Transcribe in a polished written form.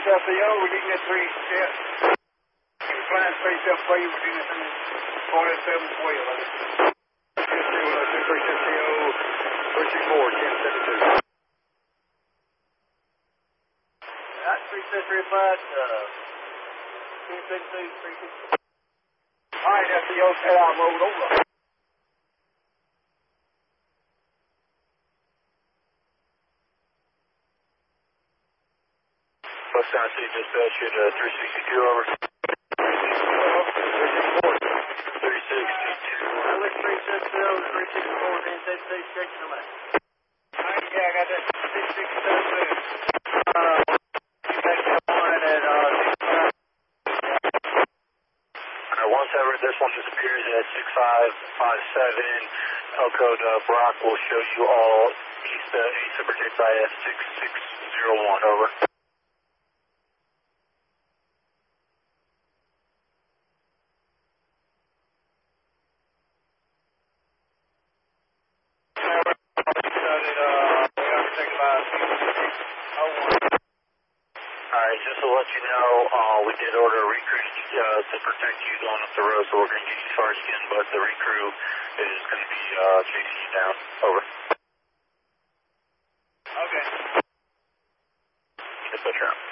FEO, we're getting at 3, yeah. Flying space FEO, we're getting at 4712. 3 FEO, 364, 1072. That's 365, 1072, 364. All right, FEO, set out, rolled over. West Town City Dispatch at 362, over. 362. I look 360, 364, 1072, checking them out. All right, yeah, I got that 667. You got that one at 17, this one disappears at 6557. Code Brock will show you all east of Virginia at 6601, over. Alright, just to let you know, we did order a recrew to protect you going up the road, so we're going to get you as far as you can, but the recrew is going to be chasing you down. Over. Okay. Dispatch around.